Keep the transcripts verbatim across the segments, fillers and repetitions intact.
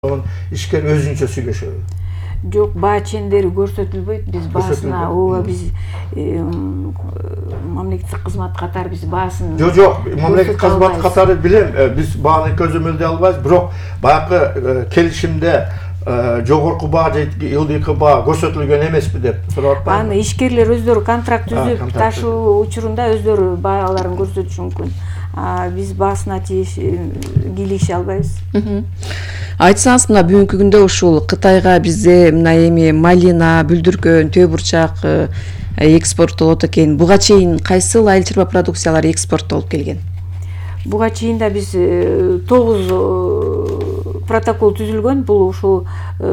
ишкер өзүнчө сүйлөшөбү. Жок, баа чендери көрсөтүлбөйт. Биз баасына ооба биз мамлекеттик кызмат катары биз баасын. Жок, жок, мамлекеттик кызмат катары билем, биз бааны көзөмөлдөй албайбыз, бирок баягы келишимде жогорку баа же ылдыйкы баа көрсөтүлгөн эмеспи деп сурап атпайбы? Аны ишкерлер өздөрү контракт түзүп, ташуу учурунда өздөрү бааларын көрсөтүшү мүмкүн. Биз баасына кийлигише албайбыз. Айтсаңыз, мына бүгүнкү күндө ушул Кытайга бизде мына эми малина, бүлдүркөн, төө бурчак экспорттолот экен. Буга чейин кайсыл айыл чарба продукциялары экспорттолуп келген? Буга чейин да биз тогуз протокол түзүлгөн. Бул ушул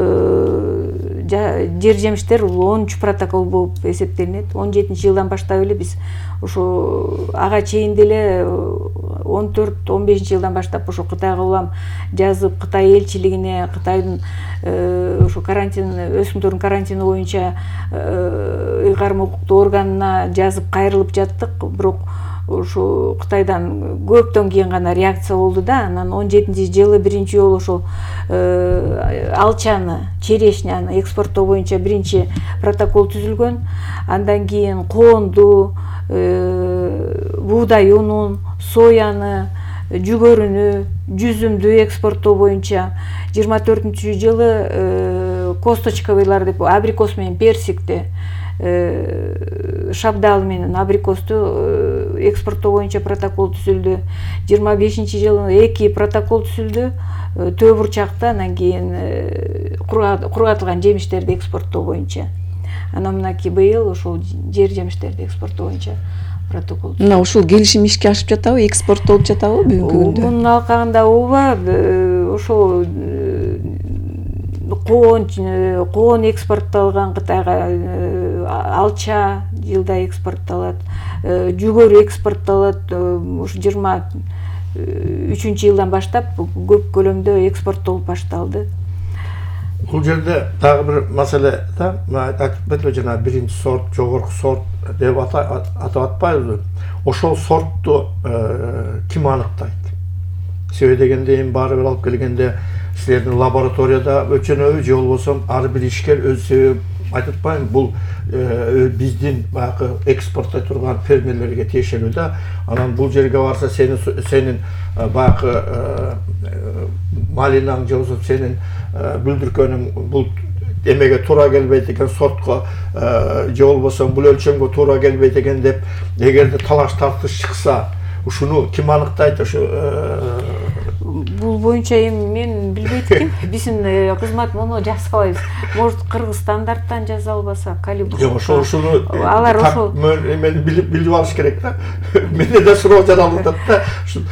жер жемиштер онунчу протокол болуп эсептелинет. он жетинчи жылдан баштап эле биз ошо ага чейин деле он төрт он бешинчи жылдан баштап ошо Кытайга улам жазып, Кытай элчилигине, Кытайдын ошо карантин, өсүмдөрдүн карантини боюнча ыйгарым укуктуу органына жазып кайрылып жаттык. Бирок ошо Кытайдан көптөн кийин гана реакция болду да. Анан он жетинчи жылы биринчи жолу ошо алчаны, черешняны экспорттоо боюнча биринчи протокол түзүлгөн. Андан кийин коонду, буудай унун, сояны, жүгөрүнү, жүзүмдү экспорттоо боюнча жыйырма төртүнчү жылы косточковыйлар деп абрикос менен персикти, шабдал менен абрикосту экспорттоо боюнча протокол түзүлдү. жыйырма бешинчи жылы эки протокол түзүлдү. Төө бурчакта, анан кийин кургатылган жемиштерди экспорттоо боюнча. Анан мынакей быйыл ошол жер жемиштерди экспорттоо боюнча протокол. Мына ушул келишим ишке ашып жатабы, экспорттолуп жатабы бүгүнкү күндө? Мунун алкагында ооба, ошол коон коон экспортталган Кытайга, алча жылда экспортталат, жүгөрү экспортталат. Ушу жыйырма үчүнчү жылдан баштап көп көлөмдө экспорттолуп башталды. Бул жерде дагы бир маселе да, айтып жана биринчи сорт, жогорку сорт деп атап атпайбызбы? Ошол сортту ким аныктайт? Себеби дегенде эми баары бир алып келгенде силердин лабораторияда өчөнөбү же болбосо ар бир ишкер өз себебин айтып атпайбы? Бул биздин баягы экспорттой турган фермерлерге тиешелүү да. Анан бул жерге барса сенин сенин баягы малинаң же болбосо сенин бүлдүркөнүң бул эмеге туура келбейт экен, сортко же болбосо бул өлчөмгө туура келбейт экен деп эгерде талаш тартыш чыкса, ушуну ким аныктайт? Ошо бул боюнча эми мен билбейт экенм. Биздин кызмат муну жасабайбыз. Может, кыргыз стандарттан жаза албаса, калибр. Жок, ошо ушуну алар ошол мен билип алыш керек да. Менде да суроо жаралып атат да.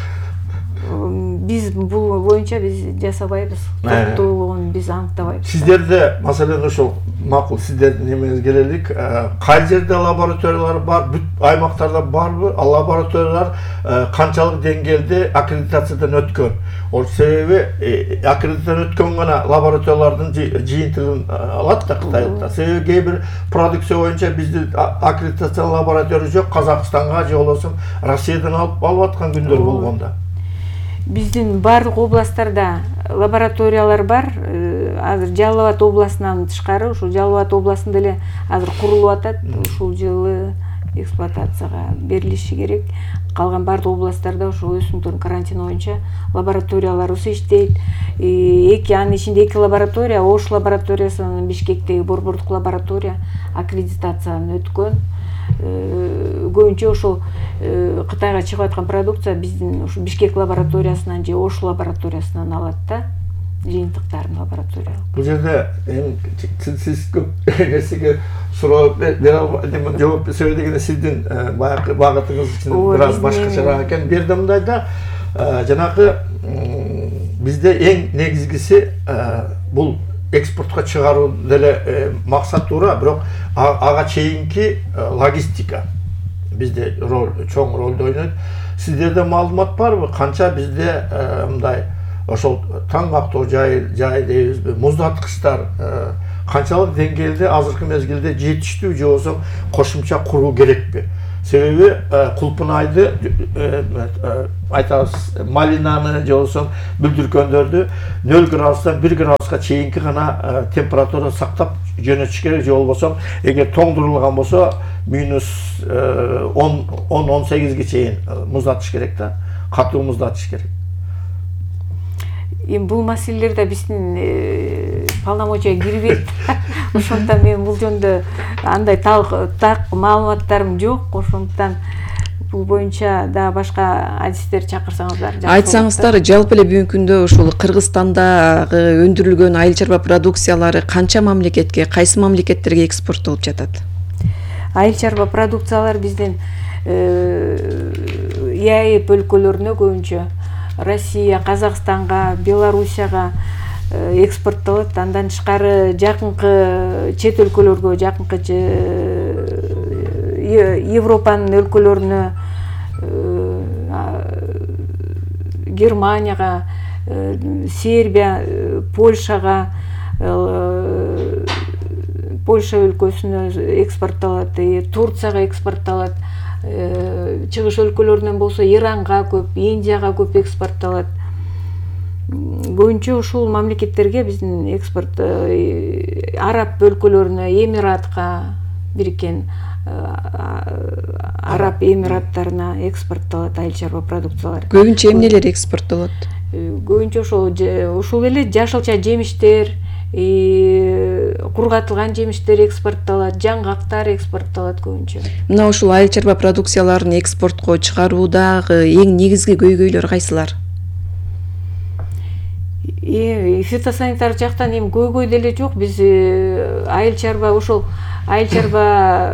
Биз бул боюнча биз жасабайбыз. Токтуулугун биз аныктабайбыз. Сиздерде маселен ошол макул, сиздердин эмеңизге келелик. Кай жерде лабораториялар бар? Бүт аймактарда барбы? Ал лабораториялар канчалык деңгээлде аккредитациядан өткөн? Ол себеби аккредитациядан өткөн гана лабораториялардын жыйынтыгын алат да Кытайда. Себеби кээ бир продукция боюнча биздин аккредитация лаборатория жок, Казакстанга же болбосо Россиядан алып алып аткан күндөр болгонда. Биздин барлык областтарда лабораториялар бар. Азыр Жалал Абад областынан тышкары, ушул Жалал Абад областында эле азыр курулуп атат. Ушул жылы эксплуатацияга берилиши керек. Калган бардык областтарда ошол өсүмдөрдүн карантини боюнча лабораторияларыбыз иштейт. Эки анын ичинде эки лаборатория, Ош лабораториясынын Бишкектеги борбордук лаборатория аккредитациядан өткөн. Көбүнчө ошол Кытайга чыгып аткан продукция биздин ушу Бишкек лабораториясынан же Ош лабораториясынан алат да, жыйынтыктарын лаборатория. Бул жерде эми сиз көп нерсеге суроо бере албайм, жооп сөйлөй дегенде сиздин баягы багытыңыз үчүн бир аз башкачараак экен. Бир да мындай да, жанагы бизде эң негизгиси бул экспортко чыгаруу деле максат туура, бирок ага чейинки логистика бизде роль, чоң ролду ойнойт. Сиздерде маалымат барбы? Канча бизде мындай ошол таң кактоо жай жай дейбизби, муздаткычтар канчалык деңгээлде азыркы мезгилде жетиштүү же болбосо кошумча куруу керекпи? Себеби кулпунайды айтабыз малинаны же болбосо бүлдүркөндөрдү нөл градустан бир градуска чейинки гана температура сактап жөнөтүш керек, же болбосо эгер тоңдурулган болсо минус он он сегизге чейин муздатыш керек да, катуу муздатыш керек. Эми бул маселелерде биздин полномочия кирбейт. Ошондуктан мен бул жөнүндө андай так маалыматтарым жок. Ошондуктан бул боюнча да башка адистер чакырсаңыздар жакшы. Айтсаңыздар, жалпы эле бүгүнкү күндө ушул Кыргызстандагы өндүрүлгөн айыл чарба продукциялары канча мамлекетке, кайсы мамлекеттерге экспорттолуп жатат? Айыл чарба продукциялар биздин ИАЭП өлкөлөрүнө көбүнчө Россия, Казакстанга, Белоруссияга экспорттолот. Андан тышкары жакынкы чет өлкөлөргө, жакынкы Европанын өлкөлөрүнө, Германияга, Сербия, Польшага, Польша өлкөсүнө экспорттолот, Турцияга экспорттолот. Чыгыш өлкөлөрүнөн болсо Иранга көп, Индияга көп экспорттолот. Көбүнчө ушул мамлекеттерге биздин экспорт Араб өлкөлөрүнө, Эмиратка, Бириккен Араб Эмираттарына экспорттолот айыл чарба продукциялары. Көбүнчө эмнелер экспорттолот? Көбүнчө ошол ушул эле жашылча жемиштер, кургатылган жемиштер экспорттолот, жаңгактар экспорттолот көбүнчө. Мына ушул айыл чарба продукцияларын экспортко чыгаруудагы эң негизги көйгөйлөр кайсылар? Фитосанитар жактан эми көйгөй деле жок. Биз айыл чарба ошол айыл чарба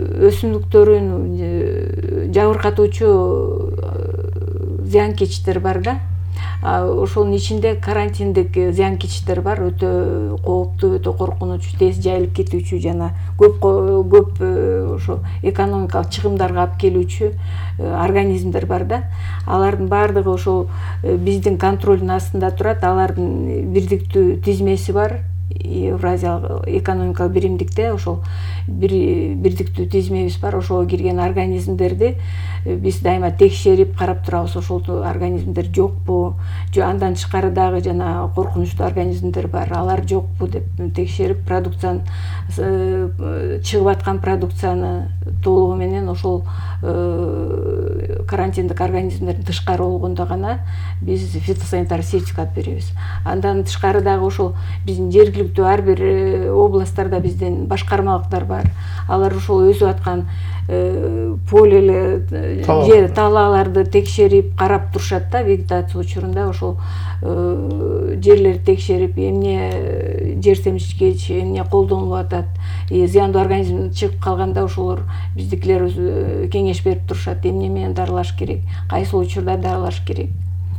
өсүмдүктөрүн жабыркатуучу зыянкечтер бар да. Ошонун ичинде карантиндик зыянкечтер бар, өтө кооптуу, өтө коркунучу, тез жайылып кетүүчү жана көп көп ошо экономикалык чыгымдарга алып келүүчү организмдер бар да. Алардын баардыгы ошол биздин контролдун астында турат. Алардын бирдиктүү тизмеси бар. Евразиялык экономикалык биримдикте ошол бирдиктүү тизмебиз бар. Ошого кирген организмдерди биз дайыма текшерип карап турабыз. Ошол организмдер жокпу, же андан тышкары дагы жана коркунучтуу организмдер бар, алар жокпу деп текшерип, продукцияны чыгып аткан продукцияны толугу менен ошол карантиндик организмдердин тышкары болгондо гана биз фитосанитар сертификат беребиз. Андан тышкары дагы ошол биздин жергиликтүү ар бир областтарда биздин башкармалыктар бар. Алар ошол өсүп аткан поле же талааларды текшерип карап турушат да. Вегетация учурунда ошол жерлерди текшерип, эмне жер семчкеч, эмне колдонулуп атат, зыяндуу организм чыгып калганда ошолор биздикилер кеңеш берип турушат, эмне менен дарылаш керек, кайсы учурда дарылаш керек.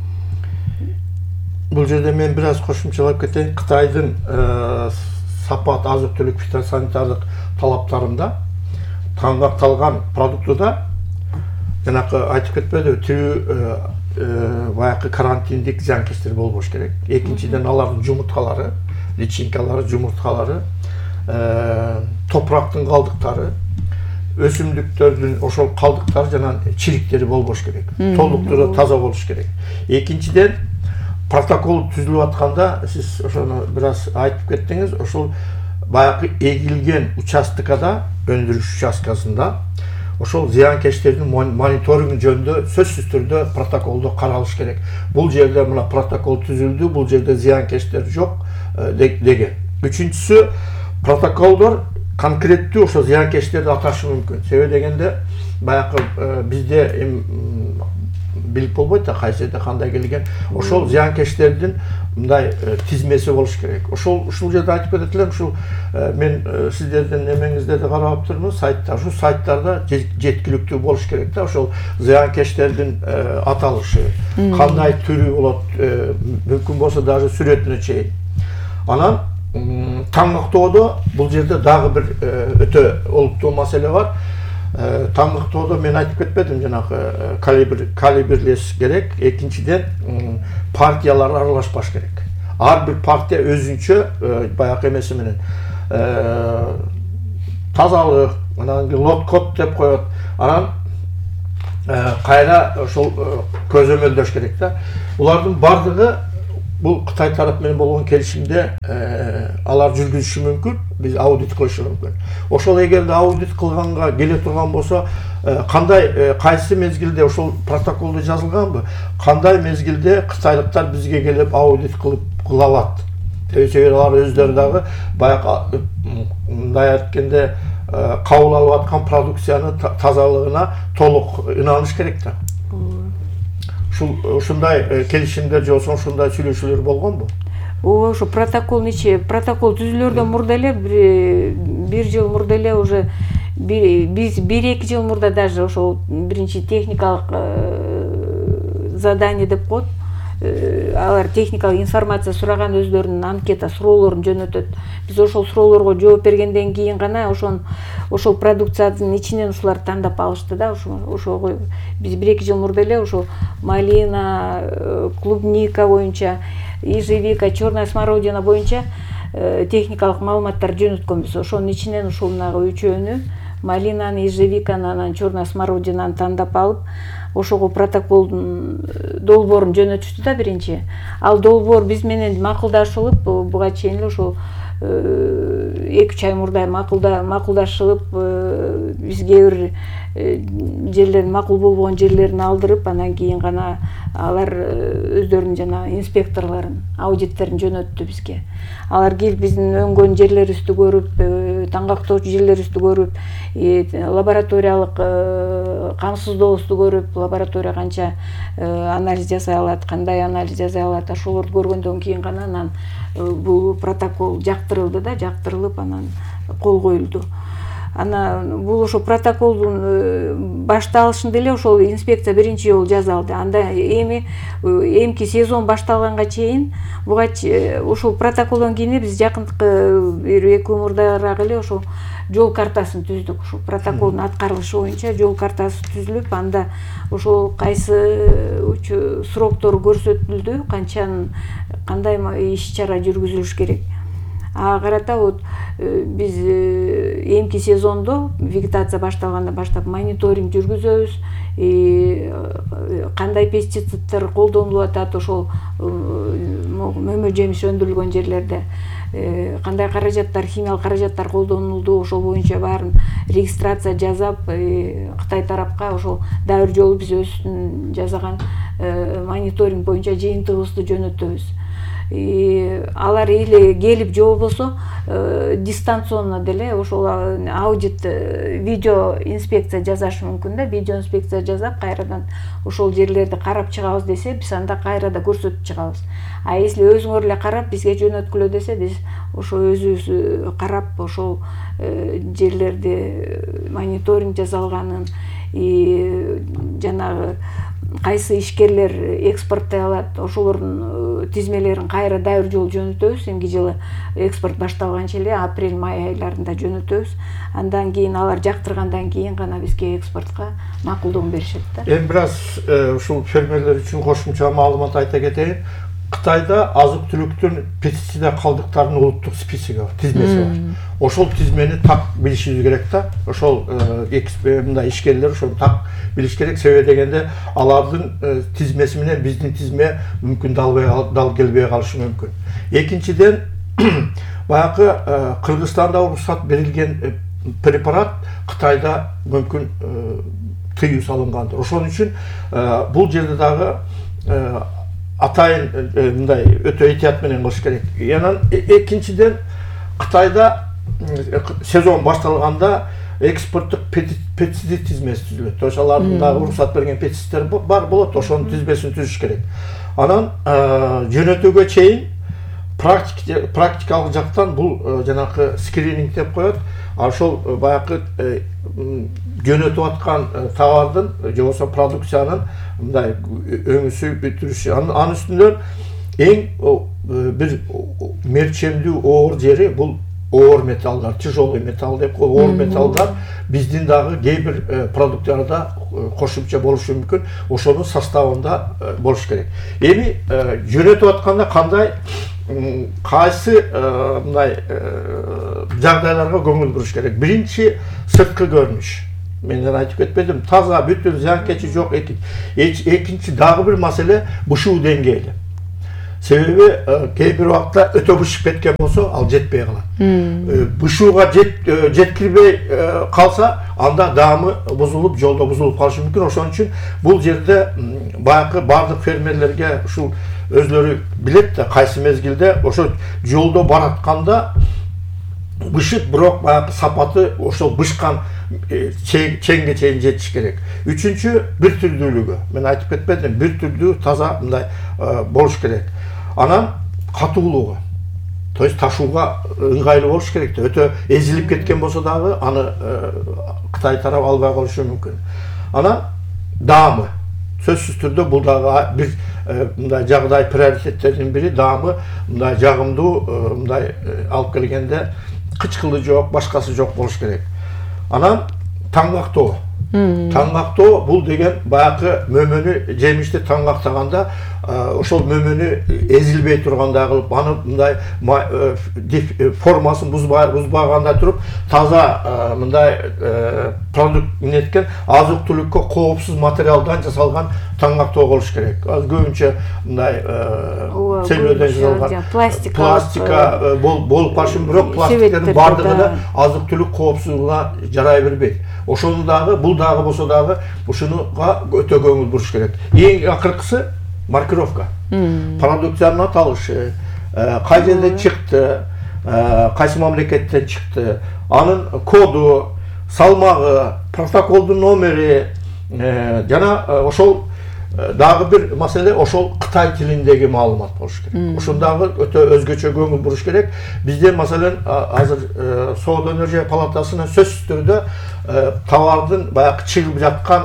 Бул жерде мен бир аз кошумчалап кетейин. Кытайдын сапат азык-түлүк фитосанитардык талаптарында таңдакталган продуктуда жанакы айтып кетпедиби, тирүү баягы карантиндик зыянкечтер болбош керек. Экинчиден алардын жумурткалары, личинкалары, жумурткалары, топурактын калдыктары, өсүмдүктөрдүн ошол калдыктары жана чириктери болбош керек. Толуктуу таза болуш керек. Экинчиден протокол түзүлүп атканда сиз ошону бир аз айтып кеттиңиз, ошол баягы эгилген участкада, өндүрүш участкасында ошол зыянкечтердин мониторинг жөнүндө сөзсүз түрдө протоколдо каралыш керек. Бул жерде мына протокол түзүлдү, бул жерде зыянкечтер жок деген. Үчүнчүсү, протоколдор конкреттүү ошо зыянкечтерди аташы мүмкүн. Себеби дегенде баягы бизде билип болбойт да кайсы жерде кандай келген. Ошол зыянкечтердин мындай тизмеси болуш керек. Ошол ушул жерде айтып кетет элем, ушул мен сиздердин эмеңиздерди карап турмун, сайттар, ушул сайттарда жеткиликтүү болуш керек да, ошол зыянкечтердин аталышы, кандай түрү болот, мүмкүн болсо даже сүрөтүнө чейин. Анан таңгактоодо бул жерде дагы бир өтө олуттуу маселе бар. Таңгактоодо мен айтып кетпедим, жанагы калибрлеш керек. Экинчиден партиялар аралашпаш керек. Ар бир партия өзүнчө баягы эмеси менен тазалык, анан лот код деп коет. Анан кайра ошол көзөмөлдөш керек да. Булардын бардыгы бул Кытай тарап менен болгон келишимде алар жүргүзүшү мүмкүн, биз аудит кылышы мүмкүн. Ошол эгерде аудит кылганга келе турган болсо, кандай кайсы мезгилде ошол протоколдо жазылганбы? Кандай мезгилде кытайлыктар бизге келип аудит кылып кыла алат? Себеби алар өздөрү дагы баягы мындай айткенде кабыл алып аткан продукциянын тазалыгына толук ынаныш керек да. Ушундай келишимдер же болсо ушундай сүйлөшүүлөр болгонбу? Ооба, ошо протокол нече, протокол түзүлөрдөн мурда эле бир жыл мурда эле уже биз бир эки жыл мурда даже ошол биринчи техникалык задание деп коет. Алар техникалык информация сураган, өздөрүнүн анкета суроолорун жөнөтөт. Биз ошол суроолорго жооп бергенден кийин гана ошон ошол продукциянын ичинен ушулар тандап алышты да. Ошого биз бир эки жыл мурда эле ошо малина, клубника боюнча, ежевика, черная смородина боюнча техникалык маалыматтар жөнөткөнбүз. Ошонун ичинен ушул үчөөнү, малинаны, ежевиканы, анан черная смородинаны тандап алып, ошого протоколдун долбоорун жөнөтүштү да биринчи. Ал долбоор биз менен макулдашылып, буга чейин эле ошол эки үч ай мурда макулдашылып, бизге бир жерлерин макул болбогон жерлерин алдырып, анан кийин гана алар өздөрүнүн жана инспекторлорун, аудиттерин жөнөттү бизге. Алар келип биздин өңгөн жерлерибизди көрүп, таңгактоочу жерлерибизди көрүп, лабораториялык камсыздообузду көрүп, лаборатория канча анализ жасай алат, кандай анализ жасай алат, ошолорду көргөндөн кийин гана анан бул протокол жактырылды да, жактырылып анан кол коюлду. Анан бул ошо протоколдун башталышында эле ошол инспекция биринчи жолу жазалды. Анда эми эмки сезон башталганга чейин буга ошол протоколдон кийин биз жакынкы бир эки күн мурдараак эле ошол жол картасын түздүк. Ошол протоколдун аткарылышы боюнча жол картасы түзүлүп, анда ошол кайсы сроктор көрсөтүлдү, канчанын кандай иш чара жүргүзүлүш керек. Ага карата вот биз эмки сезондо вегетация башталгандан баштап мониторинг жүргүзөбүз, кандай пестициддер колдонулуп атат ошол мөмө жемиш өндүрүлгөн жерлерде, кандай каражаттар, химиялык каражаттар колдонулду, ошол боюнча баарын регистрация жасап, Кытай тарапка ошол дайыр жолу биз өзүбүздүн жасаган мониторинг боюнча жыйынтыгыбызды жөнөтөбүз. Алар или келип же болбосо дистанционно деле ошол аудит видео инспекция жасашы мүмкүн да, видео инспекция жасап кайрадан ошол жерлерди карап чыгабыз десе, биз анда кайрада көрсөтүп чыгабыз. А если өзүңөр эле карап бизге жөнөткүлө десе, биз ошо өзүбүз карап ошол жерлерди мониторинг жасалганын, жанагы кайсы ишкерлер экспорттой алат, ошолордун тизмелерин кайра дайыр жолу жөнөтөбүз. Эмки жылы экспорт башталганча эле апрель-май айларында жөнөтөбүз. Андан кийин алар жактыргандан кийин гана бизге экспортко макулдугун беришет да. Эми бир аз ушул фермерлер үчүн кошумча маалымат айта кетейин. Кытайда азык-түлүктүн пестицид калдыктарынын улуттук списоги бар, тизмеси бар. Ошол тизмени так билишибиз керек да. Ошол мындай ишкерлер ошону так билиш керек. Себеби дегенде алардын тизмеси менен биздин тизме мүмкүн дал келбей калышы мүмкүн. Экинчиден, баягы Кыргызстанда уруксат берилген препарат Кытайда мүмкүн тыюу салынгандыр. Ошон үчүн бул жерде дагы атайын мындай өтө этият менен кылыш керек. Анан экинчиден, Кытайда сезон башталганда экспорттук пестицид тизмеси түзүлөт. То есть алардын дагы уруксат берген пестициддер бар болот, ошонун тизмесин түзүш керек. Анан жөнөтүүгө чейин практикалык жактан бул жанагы скрининг деп коет. Ошол баягы жөнөтүп аткан товардын же болбосо продукциянын мындай өңүсү бүтүрүшү. Анын үстүнөн эң бир мерчемдүү оор жери бул оор металлдар, тяжелый металл деп коет. Оор металлдар биздин дагы кээ бир продукттарда кошумча болушу мүмкүн. Ошонун составында болуш керек. Эми жөнөтүп атканда кандай кайсы мындай жагдайларга көңүл буруш керек? Биринчи, сырткы көрүнүш. мен айтып кетпедім, таза бүтін зиянкечи жоқ. Экинчи дагы бир маселе бышуу деңгээли. Себеби кейбір уақытта өтө бышып кеткен болсо, ал жетпей калат. Бышууга жеткирбей калса, анда даамы бузулуп, жолдо бузулуп калышы мүмкүн. Ошон үчүн бул жерде баягы бардык фермерлерге ушул өзлөрү билет да, кайсы мезгилде ошо жолдо баратканда бышыт, бирок баягы сапаты ошол бышкан чеңге чейин жетиш керек. Үчүнчү, бир түрдүүлүгү. Мен айтып кетпедим, бир түрдүү таза мындай болуш керек. Анан катуулугу. То есть ташууга ыңгайлуу болуш керек. Өтө эзилип кеткен болсо дагы аны Кытай тарабы албай калышы мүмкүн. Анан даамы. Сөзсүз түрдө бул дагы бир мындай жагдай приоритеттердин бири, даамы мындай жагымдуу, мындай алып келгенде кычкылы жок, башкасы жок болуш керек. Анан таңгактоо. Таңгактоо бул деген баягы мөмөнү жемишти таңгактаганда ошол мөмөнү эзилбей тургандай кылып, аны мындай формасын бузбаганда туруп, таза мындай продукт неткен азык түлүккө коопсуз материалдан жасалган таңгактоо болуш керек. Көбүнчө мындай целлюлоздан жасалган пластика болуп калышы, бирок пластиктердин бардыгы да азык түлүк коопсуздугуна жарай бербейт. Ошону дагы, бул дагы болсо дагы ушунуга өтө көңүл буруш керек. Эң акыркысы маркировка. Продукциянын аталышы, кай жерден чыкты, кайсы мамлекеттен чыкты, анын коду, салмагы, протоколдун номери, жана ошол дагы бир маселе, ошол Кытай тилиндеги маалымат болуш керек. Ошондагы өтө өзгөчө көңүл буруш керек. Бизде маселен азыр Соода энергия палатасына сөзсүз түрдө товардын баягы чыгып жаткан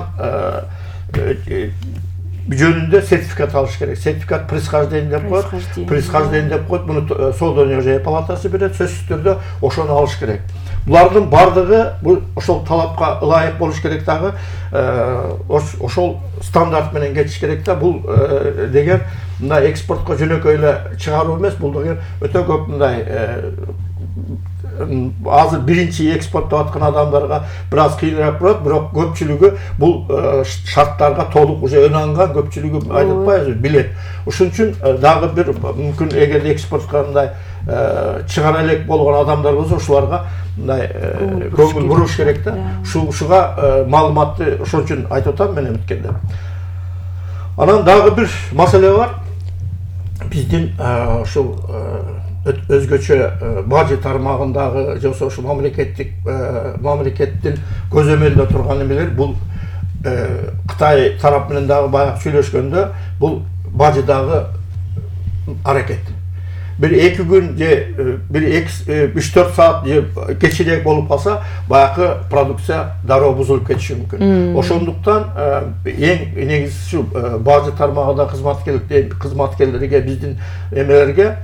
жөнүндө сертификат алыш керек. Сертификат происхождение деп коет. Происхождение деп коет. Муну Соода энергия палатасы берет. Сөзсүз түрдө ошону алыш керек. Булардын бардыгы бул ошол талапка ылайык болуш керек дагы, ошол стандарт менен кетиш керек да. Бул деген мындай экспортко жөнөкөй эле чыгаруу эмес, бул деген өтө көп мындай азыр биринчи экспорттоп аткан адамдарга бир аз кыйыныраак болот, бирок көпчүлүгү бул шарттарга толук уже ынанган, көпчүлүгү айтпайбы билет. Ошон үчүн дагы бир мүмкүн эгерде экспортко мындай чыгара элек болгон адамдар болсо, ушуларга мындай көңүл буруш керек да. Ушуга маалыматты ошон үчүн айтып атам мен эметкенде. Анан дагы бир маселе бар. Биздин ушул өзгөчө бажы тармагындагы же болбосо ушул мамлекеттик мамлекеттин көзөмөлдө турган эмелер, бул Кытай тарап менен дагы баягы сүйлөшкөндө, бул бажыдагы аракет. Бир эки күн же бир үч төрт саат же кечирээк болуп калса, баягы продукция дароо бузулуп кетиши мүмкүн. Ошондуктан эң негизгиси бажы тармагында кызматкерлерге, биздин эмелерге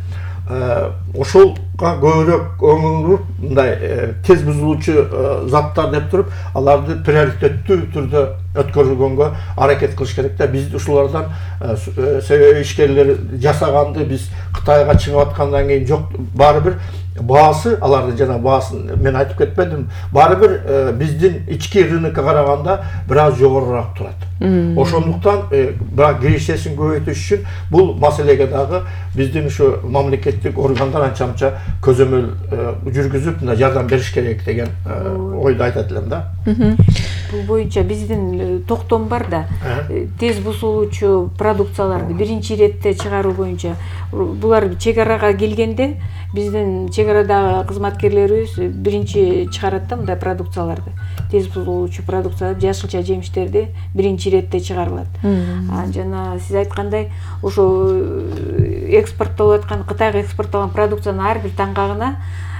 ошолга көбүрөөк көңүл буруп, мындай тез бузулуучу заттар деп туруп, аларды приоритеттүү түрдө өткөрүлгөнгө аракет кылыш керек да. Биз ушулардан себеби ишкерлер жасаганды биз Кытайга чыгып аткандан кийин жок, баары бир баасы, алардын жана баасын мен айтып кетпедим, баары бир биздин ички рынокко караганда бир аз жогорураак турат. Ошондуктан бирок киришесин көбөйтүш үчүн бул маселеге дагы биздин ушу мамлекеттик органдар анча-мынча көзөмөл жүргүзүп, мына жардам бериш керек деген ойду айтат элем да. Бул боюнча биздин токтом бар да. Тез бузулуучу продукцияларды биринчи иретте чыгаруу боюнча булар чек арага келгенде биздин чек арадагы кызматкерлерибиз биринчи чыгарат да мындай продукцияларды. Тез бузулуучу продукциялар, жашылча жемиштерди биринчи иретте чыгарылат. Жана сиз айткандай, ошо экспорттолуп аткан, Кытайга экспорттолгон продукциянын ар бир таңгагына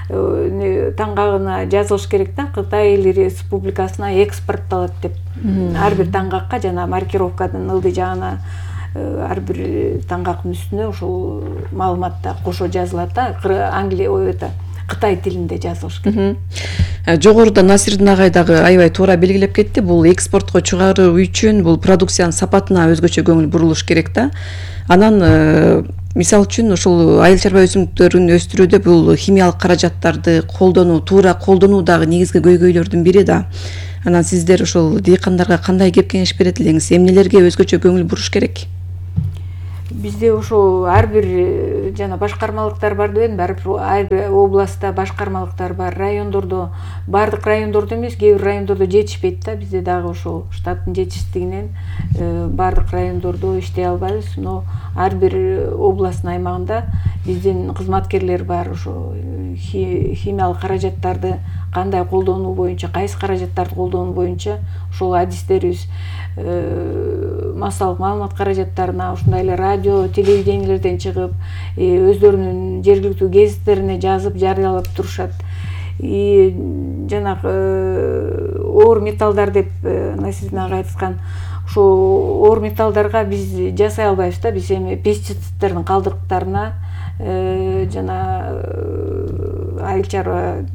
таңгагына жазылыш керек да, Кытай Республикасына экспорттолот деп. Ар бир таңгакка жана маркировканын ылдый жагына ар бир таңгактын үстүнө ошол маалыматта кошо жазылат да. Англия это Кытай тилинде жазылыш керек. Жогоруда Насирдин агай дагы аябай туура белгилеп кетти. Бул экспортко чыгаруу үчүн бул продукциянын сапатына өзгөчө көңүл бурулуш керек да. Анан мисалы үчүн ушул айыл чарба өсүмдүктөрүн өстүрүүдө бул химиялык каражаттарды колдонуу, туура колдонуу дагы негизги көйгөйлөрдүн бири да. Анан сиздер ушул дыйкандарга кандай кеп кеңеш берет элеңиз? Эмнелерге өзгөчө көңүл буруш керек? Бизде ошо ар бир жана башкармалыктар бар дебедимби, ар бир областта башкармалыктар бар, райондордо, баардык райондордо эмес, кээ бир райондордо жетишпейт да. Бизде дагы ошо штаттын жетишсиздигинен баардык райондордо иштей албайбыз, но ар бир областтын аймагында биздин кызматкерлер бар. Ошо химиялык каражаттарды кандай колдонуу боюнча, кайсы каражаттарды колдонуу боюнча ошол адистерибиз массалык маалымат каражаттарына, ушундай эле радио, телевидениелерден чыгып, өздөрүнүн жергиликтүү гезиттерине жазып, жарыялап турушат. И жанагы оор металлдар деп Насирдин ага айткан, ошо оор металлдарга биз жасай албайбыз да. Биз эми пестицидтердин калдыктарына жана айыл чарба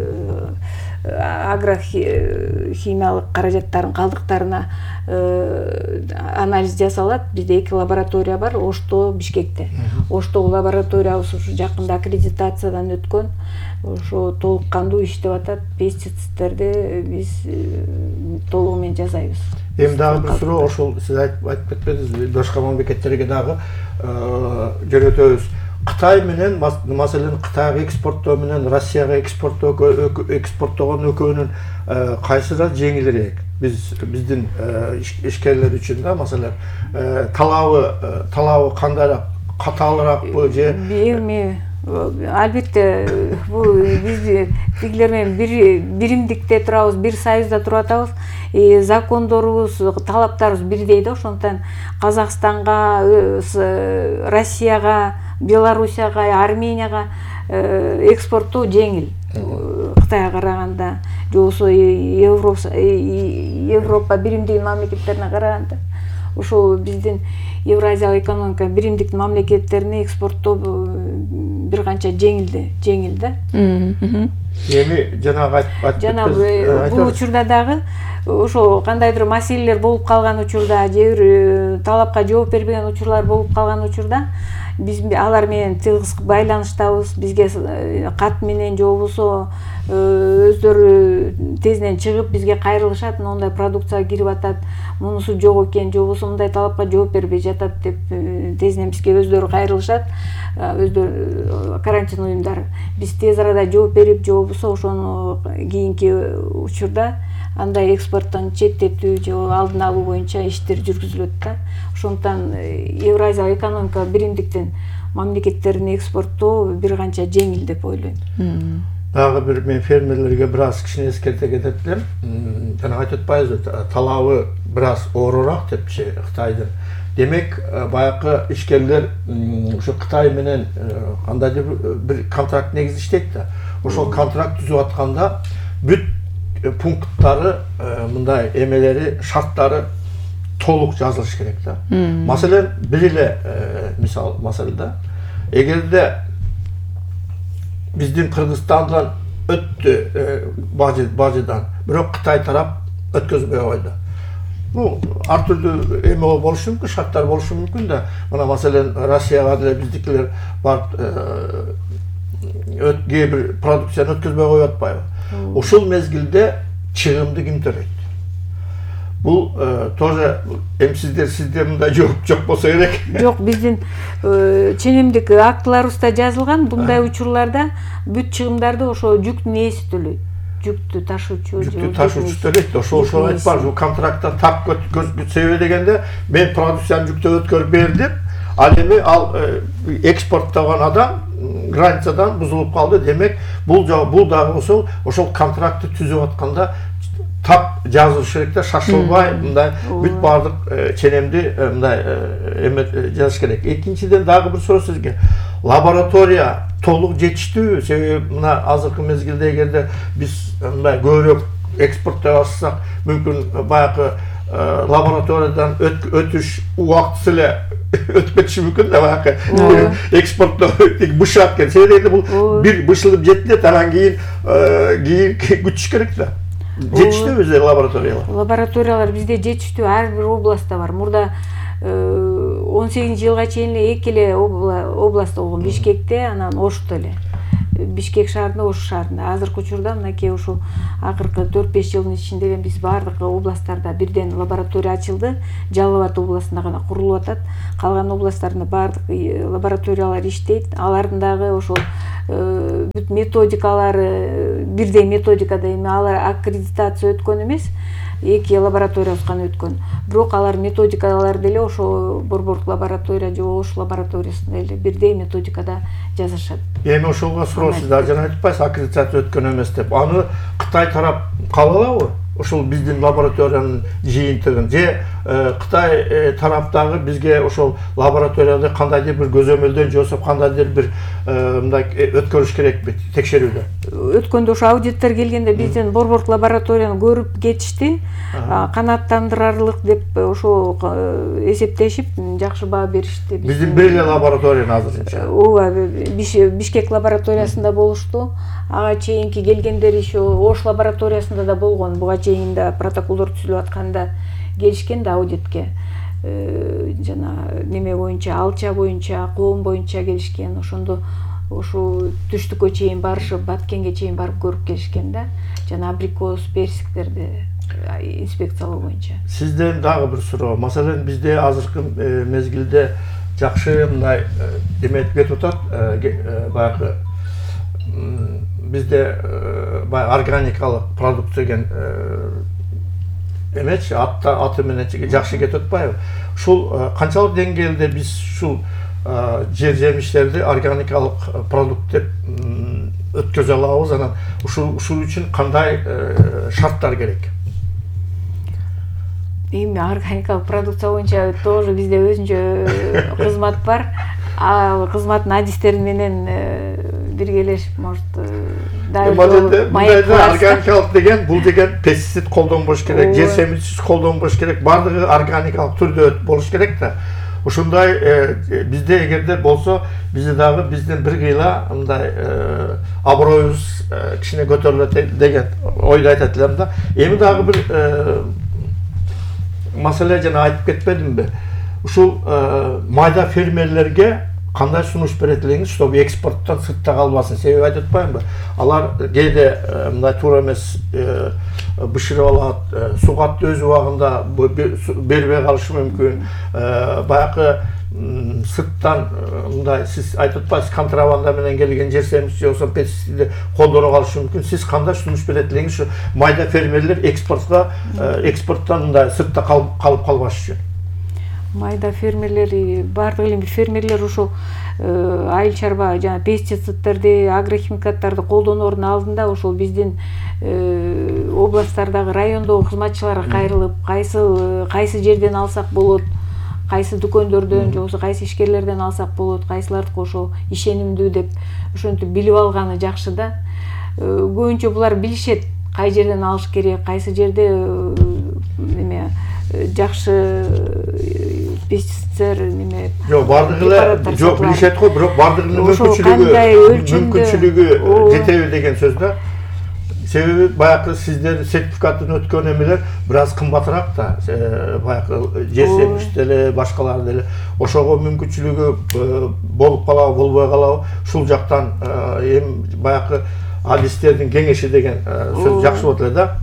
агрохимиялык каражаттардын калдыктарына анализ жасалат. Бизде эки лаборатория бар, Ошто, Бишкекте. Оштогу лабораториябыз ушу жакында аккредитациядан өткөн. Ошо толук кандуу иштеп атат. Пестицидтерди биз толугу менен жасайбыз. Эми дагы бир суроо, ошол сиз айтып кетпедиңизби, башка мамлекеттерге дагы жөнөтөбүз. Кытай менен, маселен Кытайга экспорттоо менен Россияга экспорттоо экспорттогон экөөнүн кайсыра жеңилирээк? Биз биздин ишкерлер үчүн да, маселен, талабы талабы кандайраак, катаалыраакпы же? Эми албетте бул биз тигилер менен бир биримдикте турабыз, бир союзда туруп атабыз. Закондорубуз, талаптарыбыз бирдей да. Ошондуктан Казакстанга, Россияга, Белоруссияга, Арменияга экспорттоо жеңил Кытайга караганда, же болбосо Европа биримдиги мамлекеттерине караганда. Ошо биздин Евразиялык экономика биримдиктин мамлекеттерине экспорттоо бир канча жеңилди, жеңил да. Эми жанагы айтып жанагы бул учурда дагы ошо кандайдыр маселелер болуп калган учурда, же бир талапка жооп бербеген учурлар болуп калган учурда биз алар менен тыгыз байланыштабыз. Бизге кат менен же болбосо өздөрү тезинен чыгып бизге кайрылышат, мындай продукция кирип атат, мунусу жок экен, же болбосо мындай талапка жооп бербей жатат деп тезинен бизге өздөрү кайрылышат. Өздөрү карантин уюмдары. Биз тез арада жооп берип, же болбосо ошону кийинки учурда андай экспорттон четтетүү же алдын алуу боюнча иштер жүргүзүлөт да. Ошондуктан Евразиялык экономика биримдиктин мамлекеттерине экспорттоо бир канча жеңил деп ойлойм. Дагы бир мен фермерлерге бир аз кичине эскерте кетет элем. Жана айтып атпайбызбы, талабы бир аз оорураак депчи Кытайдын. Демек, баягы ишкерлер ошо Кытай менен кандайдыр бир контракт негизи иштейт да. Ошол контракт түзүп атканда бүт пункттары, мындай эмелери, шарттары толук жазылыш керек да. Маселен, бир эле мисал маселеде, эгерде биздин Кыргызстандан өттү бажыдан, бирок Кытай тарап өткөзбөй койду. Бул ар түрдүү эме болушу мүмкүн, шарттар болушу мүмкүн да. Мына маселен Россияга деле биздикилер барып кээ бир продукцияны өткөзбөй коюп атпайбы? Ошол мезгилде чыгымды ким төлөйт? Бул тоже эми сиздер сизде мындай жооп жок болсо керек. Жок, биздин ченемдик актыларыбызда жазылган, мындай учурларда бүт чыгымдарды ошо жүктүн ээси төлөйт. Жүктү ташуучу, жүктү ташуучу төлөйт. Ошо ошол айтпарбы, контрактта тап көтсөбө дегенде мен продукцияны жүктөп өткөрүп бердим. Ал эми ал экспорттогон адам границадан бузулуп калды. Демек, бул бул дагы болсо ошол контрактты түзүп атканда тап жазылыш керек да, шашылбай, мындай бүт бардык ченемди мындай эме жазыш керек. Экинчиден дагы бир суроо сизге. Лаборатория толук жетиштүүбү? Себеби мына азыркы мезгилде эгерде биз мындай көбүрөөк экспорттой баштасак, мүмкүн баягы лабораториядан өтүш убактысы эле өтүп кетиши мүмкүн да, баягы экспорттоо бышат экен. Себеби бул бир бышылып жетти, анан кийин кийин күтүш керек да. Жетиштүү бизде лабораториялар? Лабораториялар бизде жетиштүү, ар бир областта бар. Мурда он сегизинчи жылга чейин эле эки эле област болгон, Бишкекте, анан Ошто эле. Бишкек шаарында, Ош шаарында. Азыркы учурда мынакей ушул акыркы төрт беш жылдын ичинде биз бардык областтарда бирден лаборатория ачылды. Жалал Абад областында гана курулуп атат. Калган областтарда бардык лабораториялар иштейт. Алардын дагы ошол бүт методикалары бирдей методикада эми алар аккредитация өткөн эмес. Эки лабораториябыз гана өткөн. Бирок алар методикалар деле ошо Борбордук лаборатория же Ош лабораториясында эле бирдей методикада жазышат. Эми ошолго суроо сиздар жана айтпайсыз аккредитация өткөн эмес деп. Аны Кытай тарап кабыл алабы? Ошол биздин лабораториянын жыйынтыгын же Кытай тараптагы бизге ошол лабораторияда кандайдыр бир көзөмөлдөн же болбосо кандайдыр бир мындай өткөрүш керекпи текшерүүдө? Өткөндө ошо аудиттер келгенде биздин Борбордук лабораторияны көрүп кетишти. Канааттандырарлык деп ошо эсептешип жакшы баа беришти. Биздин бир эле лабораторияны азырынча. Ооба, Бишкек лабораториясында болушту. Ага чейинки келгендер еще Ош лабораториясында да болгон. Буга чейин да протоколдор түзүлүп атканда келишкен да аудитке. Жана неме боюнча, алча боюнча, коом боюнча келишкен. Ошондо ошо түштүккө чейин барышып, Баткенге чейин барып көрүп келишкен да. Жана абрикос, персиктерди инспекциялоо боюнча. Сизден дагы бир суроо. Маселен бизде азыркы мезгилде жакшы мындай эметип кетип атат. Баягы бизде баягы органикалык продукция деген эмечи атта аты менен жакшы кетип атпайбы? Ушул канчалык деңгээлде биз ушул жер жемиштерди органикалык продукт деп өткөзө алабыз, анан ушул ушул үчүн кандай шарттар керек? Эми органикалык продукция боюнча тоже бизде өзүнчө кызмат бар. Ал кызматтын адистери менен биргелешип, может, органикалык деген бул деген пестицид колдонбош керек, жер семирүүчүсүз колдонбош керек, бардыгы органикалык түрдө болуш керек да. Ушундай бизде эгерде болсо, бизде дагы биздин бир кыйла мындай аброюбуз кичине көтөрүлөт деген ойду айтат элем да. Эми дагы бир маселе жана айтып кетпедимби? Ушул майда фермерлерге кандай сунуш берет элеңиз, чтобы экспорттон сыртта калбасын? Себеби айтып атпаймынбы? Алар кээде мындай туура эмес бышырып алат, сугатты өз убагында бербей калышы мүмкүн. Баягы сырттан мындай сиз айтып атпайсыз, контрабанда менен келген жер семирүүчү же болсо пестицидди колдоно калышы мүмкүн. Сиз кандай сунуш берет элеңиз ушу майда фермерлер экспортко экспорттон мындай сыртта калып калбаш үчүн? Майда фермерлер, бардык эле фермерлер ушул айыл чарба жана пестицидтерди, агрохимикаттарды колдоноордун алдында ошол биздин областтардагы райондогу кызматчыларга кайрылып, кайсы кайсы жерден алсак болот, кайсы дүкөндөрдөн же болбосо кайсы ишкерлерден алсак болот, кайсылардыкы ошо ишенимдүү деп ошентип билип алганы жакшы да. Көбүнчө булар билишет, кай жерден алыш керек, кайсы жерде неме жакшы пестицидтер неме. Жок, бардыгы эле жок билишет го, бирок бардыгынын мүмкүнчүлүгү мүмкүнчүлүгү жетеби деген сөз да. Себеби баягы сиздер сертификатын өткөн эмелер бир аз кымбатыраак да. Баягы жер семирүүчү деле, башкалар деле ошого мүмкүнчүлүгү болуп калабы, болбой калабы, ушул жактан эми баягы адистердин кеңеши деген сөз жакшы болот эле да.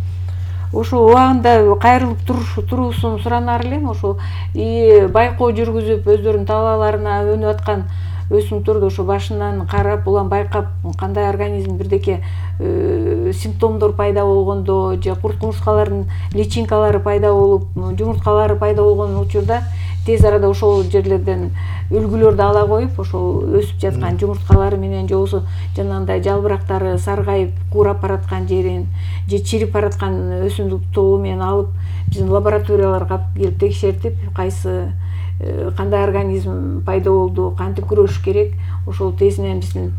Ошо убагында кайрылып туруусун суранар элем. Ошо байкоо жүргүзүп, өздөрүнүн талааларына өнүп аткан өсүмдүктөрдү ошо башынан карап, улам байкап, кандай организм бирдеке симптомдор пайда болгондо же курт кумурскалардын личинкалары пайда болуп, жумурткалары пайда болгон учурда тез арада ошол жерлерден үлгүлөрдү ала коюп, ошол өсүп жаткан жумурткалары менен же болбосо жанагындай жалбырактары саргайып, куурап бараткан жерин же чирип бараткан өсүмдүк тобу менен алып, биздин лабораторияларга келип текшертип, кайсы кандай организм пайда болду, кантип күрөшүш керек, ошол тезинен биздин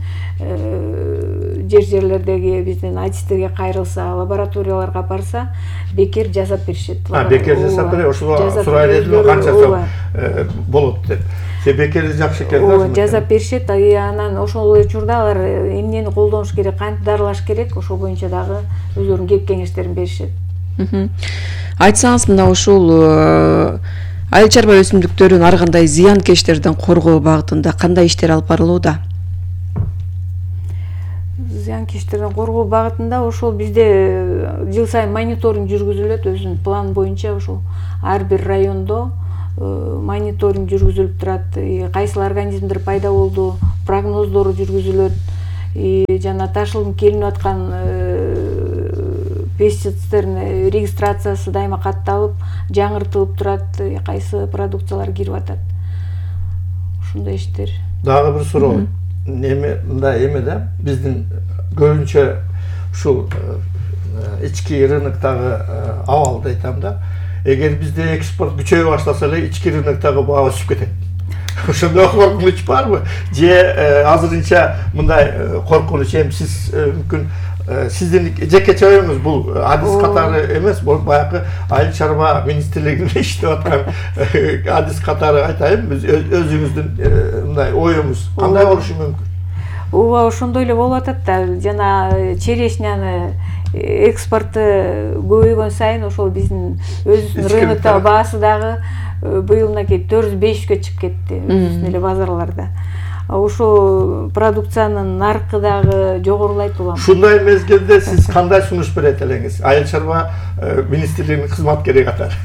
жер жерлердеги биздин адистерге кайрылса, лабораторияларга барса, бекер жасап беришет. А, бекер жасап берет, ошого сурай эледим, канчасы болот деп. Себеби бекер жакшы экен да. Жасап беришет, анан ошол учурда алар эмнени колдонуш керек, кантип дарылаш керек, ошол боюнча дагы өздөрүнүн кеп кеңештерин беришет. Айтсаңыз, мына ушул Айыл чарба өсүмдүктөрүн ар кандай зыянкечтерден коргоо багытында кандай иштер алып барылууда? Зыянкечтерден коргоо багытында ошол бизде жыл сайын мониторинг жүргүзүлөт, өзүнүн план боюнча ошол ар бир райондо мониторинг жүргүзүлүп турат. Кайсыл организмдер пайда болду, прогноздору жүргүзүлөт. Жана ташылым келинип аткан пестицидтердин регистрациясы дайыма катталып, жаңыртылып турат, кайсы продукциялар кирип атат. Ушундай иштер. Дагы бир суроо. Неме мындай эме да, биздин көбүнчө ушул ички рыноктогу абалды айтам да. Эгер бизде экспорт күчөй баштаса эле ички рыноктогу баа өсүп кетет. Ошондой коркунуч барбы? Же азырынча мындай коркунуч эми сиз мүмкүн сиздин жекече оюңуз бул адис катары эмес, бул баягы айыл чарба министрлигинде иштеп аткан адис катары айтайын, биз өзүңүздүн мындай оюңуз кандай болушу мүмкүн? Ооба, ошондой эле болуп атат да. Жана черешняны экспорту көбөйгөн сайын ошол биздин өзүбүздүн рыноктогу баасы дагы быйылынакей төрт жүз бешке чыгып кетти өзүбүздүн эле базарларда. Ошол продукциянын наркы дагы жогорулайт улам. Ушундай мезгилде сиз кандай сунуш берет элеңиз? Айыл чарба министрлигинин кызматкери катары.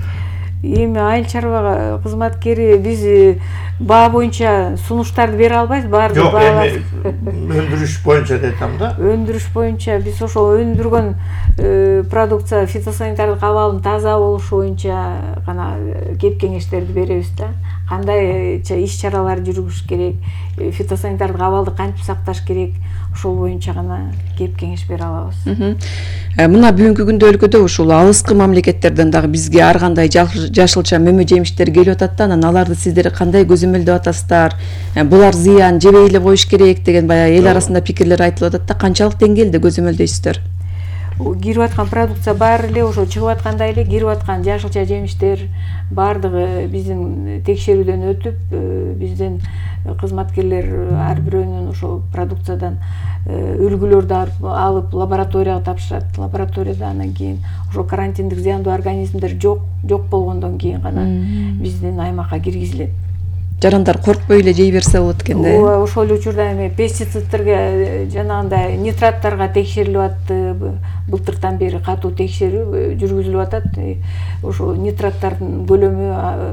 Эми айыл чарба кызматкери биз баа боюнча сунуштарды бере албайбыз, баардык Жок, эми өндүрүш боюнча айтам да. Өндүрүш боюнча биз ошол өндүргөн продукция фитосанитардык абалынын таза болушу боюнча гана кеп кеңештерди беребиз да. Кандайча иш-чаралар жүргүзүш керек, фитосанитардык абалды кантип сакташ керек, ошол боюнча гана кеп кеңеш бере алабыз. Мына бүгүнкү күндө өлкөдө ушул алыскы мамлекеттерден дагы бизге ар кандай жашылча мөмө жемиштер келип атат да, анан аларды сиздер кандай көзөмөлдөп атасыздар? Булар зыян, жебей эле коюш керек деген баягы эл арасында пикирлер айтылып атат да, канчалык деңгээлде көзөмөлдөйсүздөр? Кирип аткан продукция баары эле ошо чыгып аткандай эле кирип аткан жашылча жемиштер баардыгы биздин текшерүүдөн өтүп, биздин кызматкерлер ар бирөөнүн ошол продукциядан үлгүлөрдү алып лабораторияга тапшырат. Лабораторияда анан кийин ошол карантиндик зыяндуу организмдер жок, жок болгондон кийин гана биздин аймакка киргизилет. Жарандар коркпой эле жей берсе болот экен да. Ооба, ошол учурда эми пестицидтерге жанагындай нитраттарга текшерилип атты. Былтыртан бери катуу текшерүү жүргүзүлүп атат. Ошол нитраттардын көлөмү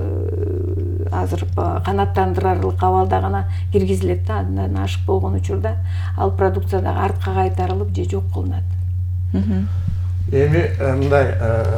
азыр канааттандырарлык абалда гана киргизилет да. Андан ашык болгон учурда ал продукция дагы артка кайтарылып же жок кылынат. Эми мындай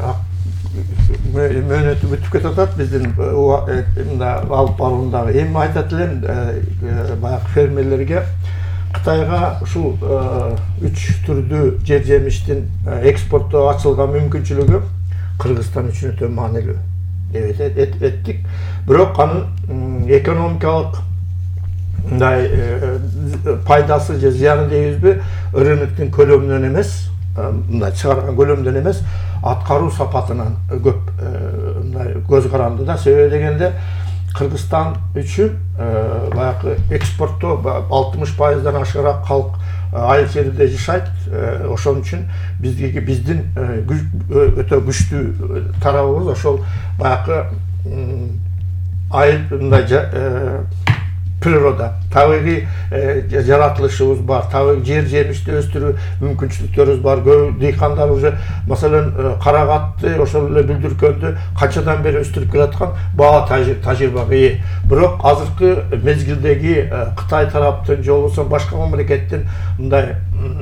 мөөнөтү бүтүп кетип атат биздин мындай алып баруундагы. Эми айтат элем баягы фермерлерге Кытайга ушул үч түрдүү жер жемиштин экспортто ачылган мүмкүнчүлүгү Кыргызстан үчүн өтө маанилүү деп эттик. Бирок анын экономикалык мындай пайдасы же зыяны дейбизби, рыноктун көлөмүнөн эмес, мындай чыгарган көлөмдөн эмес, аткаруу сапатынан көп мындай көз каранды да. Себеби дегенде Кыргызстан үчүн баягы экспортто алтымыш пайыздан ашыгыраак калк айыл жерде жашайт. Ошон үчүн биздики биздин өтө күчтүү тарабыбыз ошол баягы айыл мындай природа, табигый жаратылышыбыз бар, табигый жер жемишти өстүрүү мүмкүнчүлүктөрүбүз бар. Көп дыйкандар уже маселен карагатты, ошол эле бүлдүркөндү канчадан бери өстүрүп келаткан баа тажрыйбага ээ. Бирок азыркы мезгилдеги Кытай тараптын же болбосо башка мамлекеттин мындай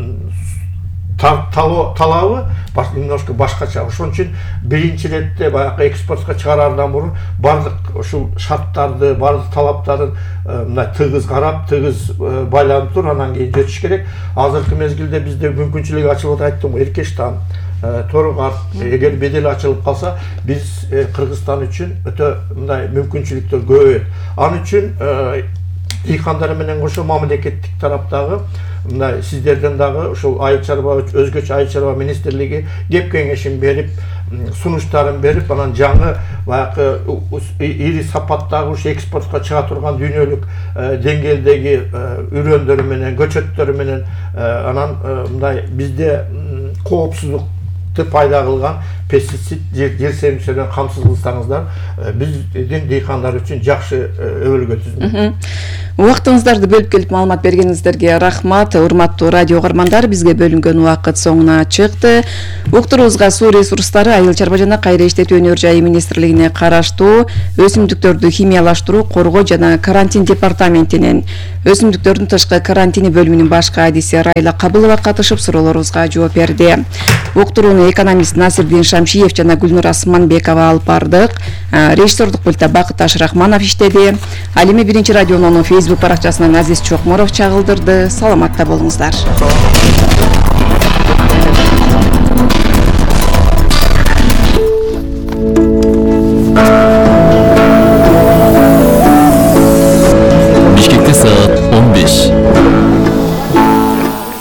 талабы немножко башкача. Ошон үчүн биринчи иретте баягы экспортко чыгарардан мурун бардык ушул шарттарды, бардык талаптарын мындай тыгыз карап, тыгыз байланып туруп, анан кийин жетиш керек. Азыркы мезгилде бизде мүмкүнчүлүк ачылып атат, айттым, Эркештан, Торгар, эгер бедел ачылып калса, биз Кыргызстан үчүн өтө мындай мүмкүнчүлүктөр көбөйөт. Ал үчүн дыйкандар менен кошо мамлекеттик тараптагы мындай сиздерден дагы ушул айыл чарба өзгөчө айыл чарба министрлиги кеп кеңешин берип, сунуштарын берип, анан жаңы баягы ири сапаттагы ушу экспортко чыга турган дүйнөлүк деңгээлдеги үрөндөрү менен, көчөттөрү менен анан мындай бизде коопсуздукту пайда кылган пестицид жер семчилерден камсыз кылсаңыздар биздин дыйкандар үчүн жакшы өбөлгө түзмөк. Убактыңыздарды бөлүп келип маалымат бергениңиздерге рахмат. Урматтуу радио угармандар, бизге бөлүнгөн убакыт соңуна чыкты. Уктуруубузга суу ресурстары, айыл чарба жана кайра иштетүү өнөр жайы министрлигине караштуу өсүмдүктөрдү химиялаштыруу, коргоо жана карантин департаментинин өсүмдүктөрдүн тышкы карантини бөлүмүнүн баш кайдиси Райла Кабылова катышып суроолорубузга жооп берди. Уктурууну экономист Насирдин Шамшиев жана Гүлнур Асманбекова алып бардык. Режиссердук пультта Бакыт Рахманов иштеди. Ал эми биринчи радионун Facebook баракчасынан Азиз Чокморов чагылдырды. Саламатта болуңуздар.